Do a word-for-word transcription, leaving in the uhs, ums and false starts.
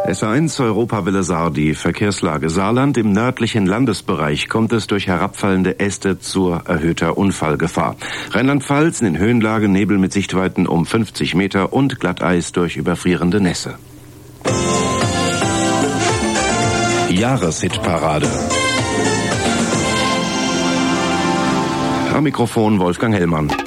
S eins Europawelle Saar, die Verkehrslage. Saarland im nördlichen Landesbereich kommt es durch herabfallende Äste zu erhöhter Unfallgefahr. Rheinland-Pfalz in den Höhenlagen Nebel mit Sichtweiten um fünfzig Meter und Glatteis durch überfrierende Nässe. Jahreshitparade. Am Mikrofon Wolfgang Hellmann.